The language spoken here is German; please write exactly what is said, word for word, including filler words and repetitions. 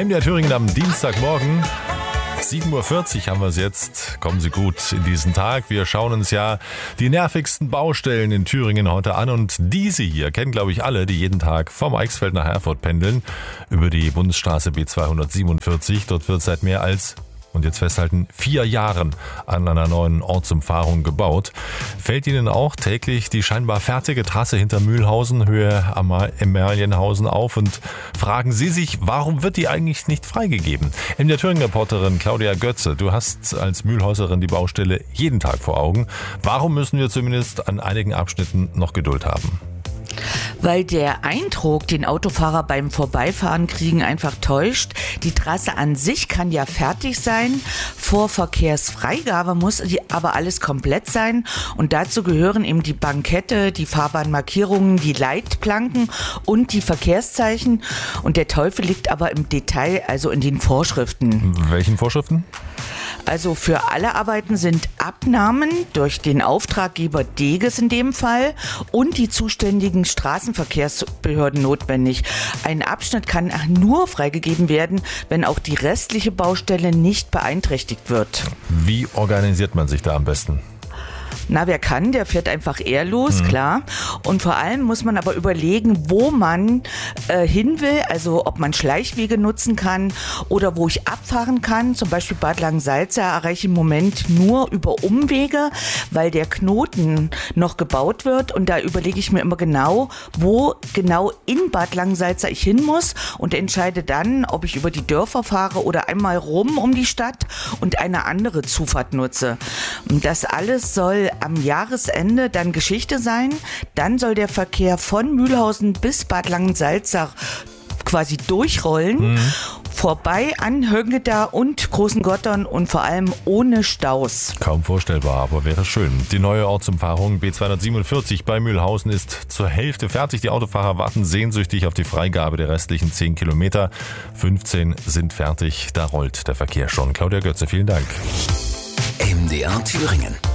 M D R Thüringen am Dienstagmorgen. sieben Uhr vierzig haben wir es jetzt. Kommen Sie gut in diesen Tag. Wir schauen uns ja die nervigsten Baustellen in Thüringen heute an. Und diese hier kennen, glaube ich, alle, die jeden Tag vom Eichsfeld nach Erfurt pendeln. Über die Bundesstraße B zweihundertsiebenundvierzig. Dort wird seit mehr als, und jetzt festhalten, vier Jahren an einer neuen Ortsumfahrung gebaut. Fällt Ihnen auch täglich die scheinbar fertige Trasse hinter Mühlhausen, Höhe Amalienhausen auf und fragen Sie sich, warum wird die eigentlich nicht freigegeben? M D R Thüringen-Reporterin Claudia Götze, du hast als Mühlhäuserin die Baustelle jeden Tag vor Augen. Warum müssen wir zumindest an einigen Abschnitten noch Geduld haben? Weil der Eindruck, den Autofahrer beim Vorbeifahren kriegen, einfach täuscht. Die Trasse an sich kann ja fertig sein. Vor Verkehrsfreigabe muss aber alles komplett sein. Und dazu gehören eben die Bankette, die Fahrbahnmarkierungen, die Leitplanken und die Verkehrszeichen. Und der Teufel liegt aber im Detail, also in den Vorschriften. Welchen Vorschriften? Also für alle Arbeiten sind Abnahmen durch den Auftraggeber Deges in dem Fall und die zuständigen Straßenverkehrsbehörden notwendig. Ein Abschnitt kann nur freigegeben werden, wenn auch die restliche Baustelle nicht beeinträchtigt wird. Wie organisiert man sich da am besten? Na, wer kann, der fährt einfach eher los, mhm. klar. Und vor allem muss man aber überlegen, wo man äh, hin will, also ob man Schleichwege nutzen kann oder wo ich abfahren kann. Zum Beispiel Bad Langensalza erreiche ich im Moment nur über Umwege, weil der Knoten noch gebaut wird. Und da überlege ich mir immer genau, wo genau in Bad Langensalza ich hin muss und entscheide dann, ob ich über die Dörfer fahre oder einmal rum um die Stadt und eine andere Zufahrt nutze. Und das alles soll am Jahresende dann Geschichte sein. Dann soll der Verkehr von Mühlhausen bis Bad Langensalza quasi durchrollen. Mhm. Vorbei an Höngeda und Großen Gottern und vor allem ohne Staus. Kaum vorstellbar, aber wäre schön. Die neue Ortsumfahrung B zweihundertsiebenundvierzig bei Mühlhausen ist zur Hälfte fertig. Die Autofahrer warten sehnsüchtig auf die Freigabe der restlichen zehn Kilometer. fünfzehn sind fertig, da rollt der Verkehr schon. Claudia Götze, vielen Dank. M D R Thüringen.